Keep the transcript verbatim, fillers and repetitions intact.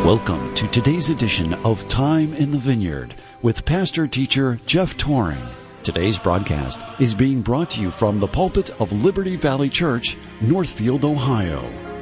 Welcome to today's edition of Time in the Vineyard with pastor-teacher Jeff Toring. Today's broadcast is being brought to you from the pulpit of Liberty Valley Church, Northfield, Ohio.